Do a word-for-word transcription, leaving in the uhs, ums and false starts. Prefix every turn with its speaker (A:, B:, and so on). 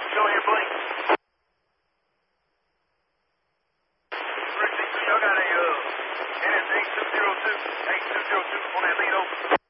A: Show your blink. three six three, I got a uh, N S eight two zero two, eight two zero two on that lead over.